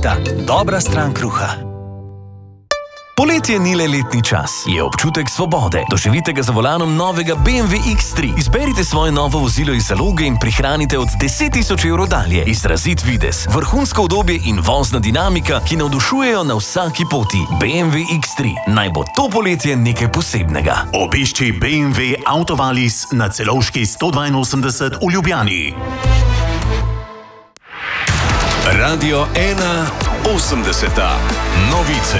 Vita, dobra stran kruha. Poletje ni le letni čas, je občutek svobode. Doživite ga za volanom novega BMW X3. Izberite svoje novo vozilo iz zaloge in prihranite od 10.000 evrov dalje. Izrazit videz, vrhunsko udobje in vozna dinamika, ki navdušujejo na vsaki poti. BMW X3. Naj bo to poletje nekaj posebnega. Obišči BMW Autovalis na Celovški 182 v Ljubljani. Radio 1.80. Novice.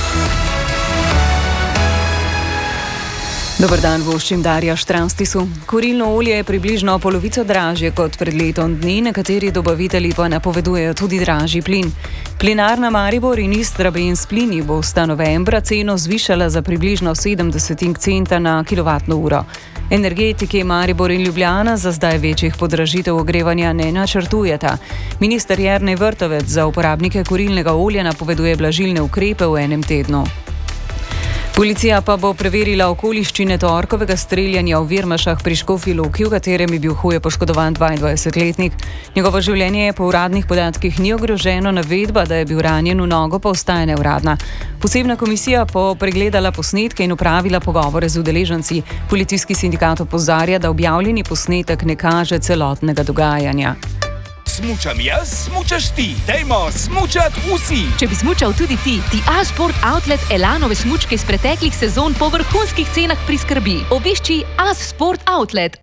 Dober dan, voščim Darja Štranstisu. Kurilno olje je približno polovico dražje kot pred letom dni, nekateri dobavitelji pa napovedujejo tudi dražji plin. Plinarna Maribor in Istrabenz plini bosta novembra ceno zvišala za približno 70 centa na kilovatno uro. Energetiki Maribor in Ljubljana za zdaj večjih podražitev ogrevanja ne načrtujeta. Minister Jernej Vrtovec za uporabnike kurilnega olja napoveduje blažilne ukrepe v enem tednu. Policija pa bo preverila okoliščine torkovega streljanja v Virmašah pri Škofji Loki, v katerem je bil huje poškodovan 22-letnik. Njegovo življenje je po uradnih podatkih ni ogroženo, navedba, da je bil ranjen v nogo, pa ostaja neuradna. Posebna komisija bo pregledala posnetke in opravila pogovore z udeleženci. Policijski sindikat opozarja, da objavljeni posnetek ne kaže celotnega dogajanja. Smučam jaz, smučaš ti. Dajmo smučat vsi. Če bi smučal tudi ti A-Sport Outlet Elanove smučke iz preteklih sezon po vrhunskih cenah priskrbi. Obišči A-Sport Outlet.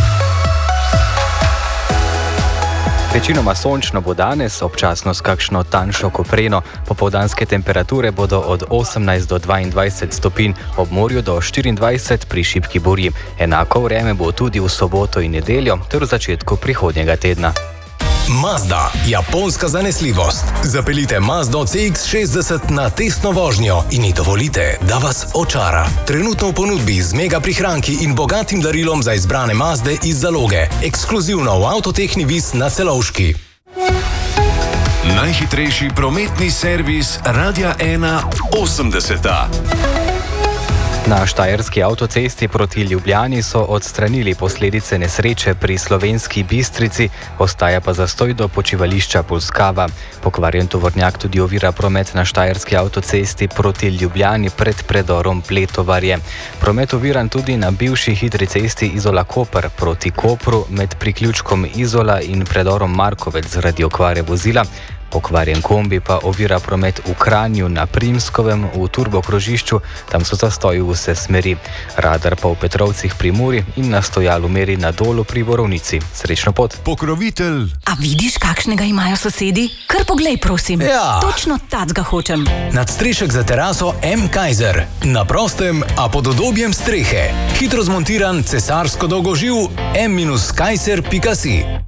Večinoma sončno bo danes, občasno s kakšno tanjšo kopreno. Popoldanske temperature bodo od 18 do 22 stopinj, ob morju do 24 pri šibki burji. Enako vreme bo tudi v soboto in nedeljo ter v začetku prihodnjega tedna. Mazda, japonska zanesljivost. Zapeljite Mazdo CX-60 na testno vožnjo in ji dovolite, da vas očara. Trenutno v ponudbi z mega prihranki in bogatim darilom za izbrane Mazde iz zaloge. Ekskluzivno v Avtotehni Vis na Celovški. Najhitrejši prometni servis Radia 1.80. Na štajerski avtocesti proti Ljubljani so odstranili posledice nesreče pri Slovenski Bistrici, ostaja pa zastoj do počivališča Polskava. Pokvarjen tovornjak tudi ovira promet na štajerski avtocesti proti Ljubljani pred predorom Pletovarje. Promet oviran tudi na bivši hitri cesti Izola-Koper proti Kopru med priključkom Izola in predorom Markovec zaradi okvare vozila. Pokvarjen kombi pa ovira promet v Kranju na Primskovem v turbokrožišču, tam so zastoji v vse smeri. Radar pa v Petrovcih pri Muri in na stojalu meri na Dolu pri Borovnici. Srečno pot. Pokrovitelj. A vidiš, kakšnega imajo sosedi? Kar poglej, prosim. Ja. Točno tacga hočem. Nadstrešek za teraso M. Kaiser. Na prostem, a pod udobjem strehe. Hitro zmontiran cesarsko dolgoživ M-kaiser.si.